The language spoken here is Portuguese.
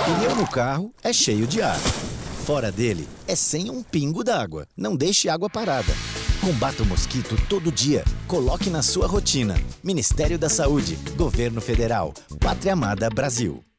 Pneu no carro é cheio de ar. Fora dele é sem um pingo d'água. Não deixe água parada. Combata o mosquito todo dia. Coloque na sua rotina. Ministério da Saúde, Governo Federal, Pátria Amada Brasil.